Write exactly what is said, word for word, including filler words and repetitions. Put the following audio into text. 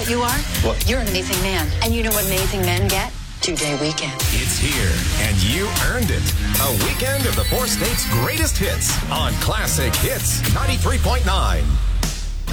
what you are? What? You're an amazing man. And you know what amazing men get? Two-day weekend. It's here, and you earned it. A weekend of the four states' greatest hits on Classic Hits ninety-three point nine.